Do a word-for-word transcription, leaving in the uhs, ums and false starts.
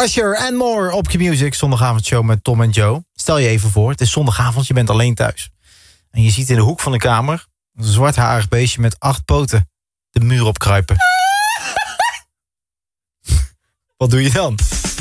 Usher and More op Q-Music. Zondagavondshow met Tom en Joe. Stel je even voor, het is zondagavond, je bent alleen thuis. En je ziet in de hoek van de kamer een zwarthaarig beestje met acht poten de muur opkruipen. Wat doe je dan?